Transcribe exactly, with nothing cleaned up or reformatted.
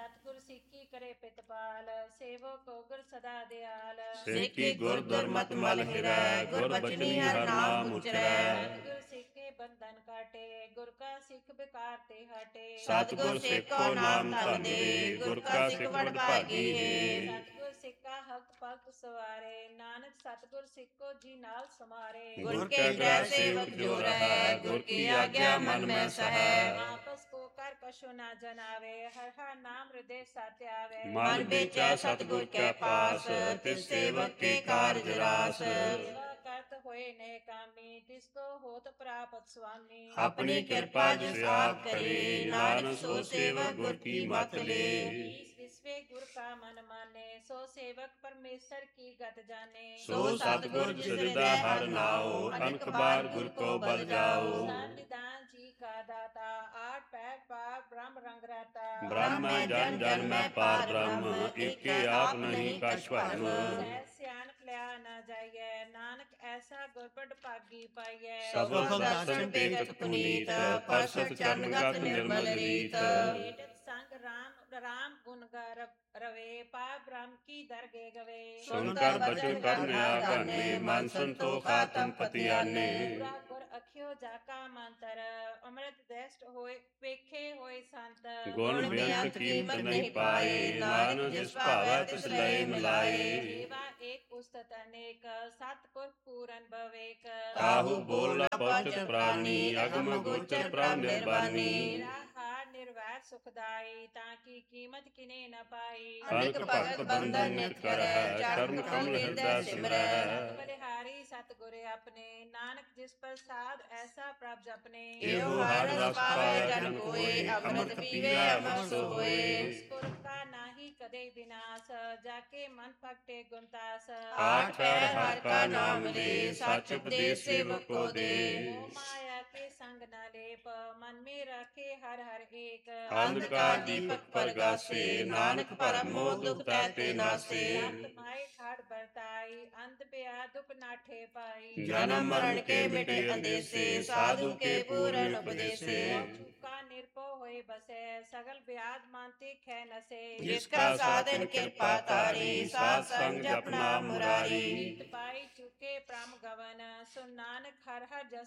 ਸਤਿਗੁਰ ਸਿੱਖੀ ਕਰੇ ਪਿਤਪਾਲ, ਸੇਵੋ ਕੋ ਗੁਰ ਸਦਾ ਦਿਆਲ। ਸਿੱਖੀ ਗੁਰ ਦੁਰਮਤਿ ਮਲ ਹਿਰੈ, ਗੁਰ ਬਚਨੀ ਹਰਿ ਨਾਮ ਉਚਰੈ। ਸਤਿਗੁਰ ਸਿੱਖੇ ਬੰਧਨ ਕਾਟੇ, ਗੁਰ ਕਾ ਸਿੱਖ ਬਿਕਾਰ ਤੇ ਹਟੇ। ਸਤਿਗੁਰ ਸੇਖੋ ਨਾਮ ਧਨ ਦੇ, ਗੁਰ ਕਾ ਸਿੱਖ ਵਡ ਭਾਗੀ ਹੈ। ਸਤਿਗੁਰ ਸਿੱਖਾ ਹਕ ਭਗਤ ਸਵਾਰੇ, ਨਾਨਕ ਸਤਿਗੁਰ ਸਿੱਖੋ ਜੀ ਨਾਲ ਸਮਾਰੇ। ਗੁਰ ਕੇ ਗ੍ਰਹਿ ਸੇਵਕ ਜੋ ਰਹੈ, ਗੁਰ ਕੀ ਆਗਿਆ ਮਨ ਮੈਂ ਸਹੈ। ਆਪਸ ਕੋ ਕਰ ਕਛੁ ਨਾ ਜਨਾਵੇ, ਹਰ ਹਰ ਨਾਮ ਹਿਰਦੇ ਸਤਿ ਆਵੇ। ਮਨ ਬੇਚੈ ਸਤਿਗੁਰ ਕੈ ਪਾਸ, ਤਿਸ ਸੇਵਕ ਕੇ ਕਾਰਜ ਰਾਸ। ਸੇਵਾ ਕਰਤ ਹੋਏ ਨੇ ਕਾਮੀ, ਤਿਸ ਕੋ ਹੋਤ ਪ੍ਰਾਪਤ ਸੁਆਮੀ। ਆਪਣੀ ਕਿਰਪਾ ਜਿਸ ਆਪ ਕਰੇ, ਨਾਨਕ ਸੋ ਸੇਵਕ ਗੁਰ ਕੀ ਮਤ ਲੇ। ਈਸ ਵਿਸਵੇ ਗੁਰ ਕਾ ਮਨ ਮਾਨੇ, ਸੋ ਸੇਵਕ ਪਰਮੇਸ਼ਰ ਕੀ ਗਤ ਜਾਣੇ। ਸੋ ਸਤਿਗੁਰ ਜਿਸ ਹਿਰਦੈ ਹਰਿ ਨਾਉ, ਅਨਕ ਬਾਰ ਗੁਰ ਕੋ ਬਲ ਜਾਉ। ਨਿਦਾਨ ਜੀ ਕਾ ਦਾਤਾ, ਆਠ ਪੈਰ ਪਾਰ ਬ੍ਰਹਮ ਰੰਗ ਰਹਤਾ। ਬ੍ਰਹਮ ਹੈ ਜਨ ਜਨ ਮੈਂ ਪਾਰ ਬ੍ਰਹਮ, ਏਕੇ ਆਪ ਨਹੀਂ ਕਛ ਭਰਮ। ਸਹਿ ਸਿਆਣਪ ਲਿਆ ਨਾ ਜਾਈਐ, ਨਾਨਕ ਐਸਾ ਗੁਰ ਪੜ ਭਾਗੀ ਪਾਈਐ। ਸਭ ਦਰਸ਼ਨ ਵੇਖਤ ਪੁਨੀਤ, ਪਰਸਤ ਚਰਨ ਗਤ ਨਿਰਮਲ ਰੀਤ। ਏਟਤ ਸੰਗ ਰਾਮ ਰਾਮ ਗੁਣ ਗਾ ਰਵੇ, ਪਾਰ ਬ੍ਰਹਮ ਕੀ ਦਰਗੇ ਗਵੇ। ਸੁਨ ਕਰ ਬਚਨ ਕਰਨ ਆਗਾਨੇ, ਮਨ ਸੰਤੋਖ ਆਤਮ ਪਤਿ ਆਨੇ। ਪੂਰਾ ਗੁਰ ਅਖਿਓ ਜਾ ਕਾ ਮੰਤਰ, ਅੰਮ੍ਰਿਤ ਦ੍ਰਿਸ਼ਟ ਹੋਏ ਵੇਖੇ ਹੋਏ ਸੰਤ। ਗੁਣ ਬੇਅੰਤ ਕੀਮਤ ਨਹੀਂ ਪਾਏ, ਨਾਨਕ ਜਿਸ ਭਾਵੈ ਤਿਸ ਲਏ ਮਿਲਾਏ। ਸੇਵਾ ਏਕ ਉਸਤਤ ਅਨੇਕ, ਸਤਿਪੁਰਖ ਪੂਰਨ ਭਵੇਕ। ਕਾਹੂ ਬੋਲ ਨ ਪਹੁੰਚਤ ਪ੍ਰਾਨੀ, ਅਗਮ ਗੋਚਰ ਪ੍ਰਭ ਨਿਰਬਾਨੀ। ਨਿਰਾਹਾਰ ਨਿਰਵੈਰ ਸੁਖਦਾਈ, ਤਾਂ ਕੀ ਕੀਮਤ ਕਿਨੇ ਨ ਪਾਈ। ਅਨਕ ਭਗਤ ਬੰਧਨ ਨਿਤ ਕਰੈ, ਚਰਨ ਕਮਲ ਹਿਰਦੈ ਸਿਮਰੈ। ਬਲਿਹਾਰੀ ਸਤਿਗੁਰ ਆਪਣੇ, ਨਾਨਕ ਜਿਸ ਪ੍ਰਸਾਦ ਐਸਾ ਪ੍ਰਭ ਜਪਨੇ। ਇਹੋ ਹਰਿ ਰਸ ਪਾਵੈ ਜਨ ਕੋਇ, ਅੰਮ੍ਰਿਤ ਪੀਵੈ ਅਮਰ ਸੋ ਹੋਇ। ਪੁਰਖ ਕਾ ਨਾਹੀ ਕਦੇ ਵਿਨਾਸ਼, ਜਾ ਕੇ ਮਨ ਭਗਤੇ ਗੁਣਤਾਸ। ਆਠ ਪੈਰ ਹਰਿ ਕਾ ਨਾਮ ਲੇ, ਸਚ ਉਪਦੇਸ ਸੇਵਕ ਕੋ ਦੇ। ਮੋਹ ਮਾਇਆ ਕੇ ਸੰਗ ਨ ਲੇਪ, ਮਨ ਮੇ ਰਖੇ ਹਰਿ ਹਰਿ ਏਕ। ਅੰਧਕਾਰ ਦੀਪਕ ਪਰਗਾਸੇ, ਨਾਨਕ ਭਰਮ ਮੋਹ ਦੁਖ ਤੈ ਤੇ ਨਾਸੇ। ਸਤ ਮਾਏ ਠਾਠ ਵਰਤਾਈ, ਅੰਤ ਪਿਆ ਦੁਖ ਨਾਠੇ ਪਾਈ। ਜਨਮ ਮਰਨ ਕੇ ਮਿਟੇ ਅੰਦੇਸੇ, ਸਾਧੂ ਕੇ ਪੂਰਨ ਉਪਦੇਸੇ। ਚੁਕਾ ਨਿਰਭਉ ਹੋਏ ਬਸੈ, ਸਗਲ ਬਿਆਦ ਮਨ ਤੇ ਖੈ ਨਸੈ। ਜਿਸ ਕਾ ਸਾਧਨ ਕਿਰਪਾ ਤਾਰੀ, ਸਾਧ ਸੰਗ ਜਪਨਾ ਮੁਰਾਰੀ। ਨਿਤ ਪਾਈ ਚੁਕੇ ਪ੍ਰਮ ਗਵਨ, ਸੁਨ ਨਾਨਕ ਹਰਿ ਹਰਿ ਜਸ